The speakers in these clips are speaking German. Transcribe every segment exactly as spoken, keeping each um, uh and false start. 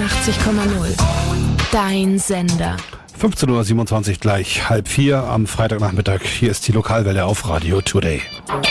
einundachtzig Komma null. Dein Sender. fünfzehn Uhr siebenundzwanzig gleich, halb vier am Freitagnachmittag. Hier ist die Lokalwelle auf Radio Today.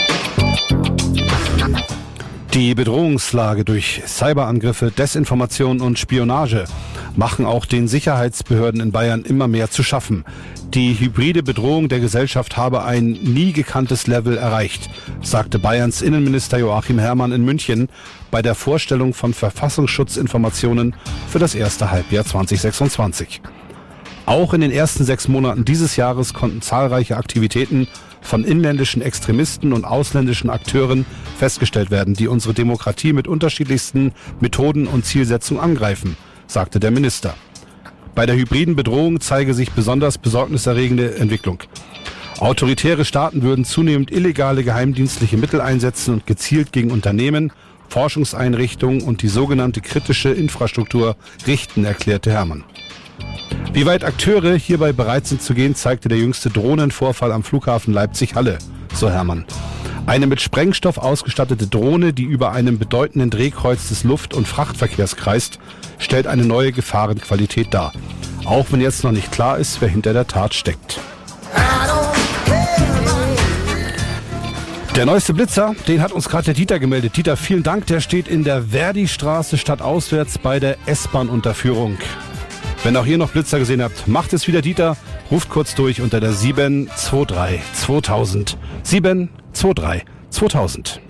Die Bedrohungslage durch Cyberangriffe, Desinformation und Spionage machen auch den Sicherheitsbehörden in Bayern immer mehr zu schaffen. Die hybride Bedrohung der Gesellschaft habe ein nie gekanntes Level erreicht, sagte Bayerns Innenminister Joachim Herrmann in München bei der Vorstellung von Verfassungsschutzinformationen für das erste Halbjahr zwanzig sechsundzwanzig. Auch in den ersten sechs Monaten dieses Jahres konnten zahlreiche Aktivitäten von inländischen Extremisten und ausländischen Akteuren festgestellt werden, die unsere Demokratie mit unterschiedlichsten Methoden und Zielsetzungen angreifen, sagte der Minister. Bei der hybriden Bedrohung zeige sich besonders besorgniserregende Entwicklung. Autoritäre Staaten würden zunehmend illegale geheimdienstliche Mittel einsetzen und gezielt gegen Unternehmen, Forschungseinrichtungen und die sogenannte kritische Infrastruktur richten, erklärte Herrmann. Wie weit Akteure hierbei bereit sind zu gehen, zeigte der jüngste Drohnenvorfall am Flughafen Leipzig-Halle, so Herrmann. Eine mit Sprengstoff ausgestattete Drohne, die über einem bedeutenden Drehkreuz des Luft- und Frachtverkehrs kreist, stellt eine neue Gefahrenqualität dar. Auch wenn jetzt noch nicht klar ist, wer hinter der Tat steckt. Der neueste Blitzer, den hat uns gerade der Dieter gemeldet. Dieter, vielen Dank, der steht in der Verdi-Straße stadtauswärts bei der S-Bahn-Unterführung. Wenn auch ihr noch Blitzer gesehen habt, macht es wieder Dieter. Ruft kurz durch unter der sieben zwei drei zweitausend. sieben zwei drei zweitausend.